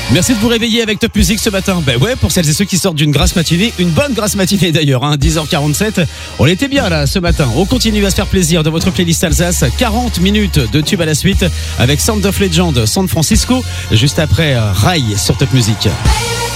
Merci de vous réveiller avec Top Music ce matin. Ben ouais, pour celles et ceux qui sortent d'une grasse matinée, une bonne grasse matinée d'ailleurs, 10h47. On était bien là ce matin. On continue à se faire plaisir de votre playlist Alsace. 40 minutes de tube à la suite avec Sound of Legend, San Francisco, juste après Rai sur Top Music.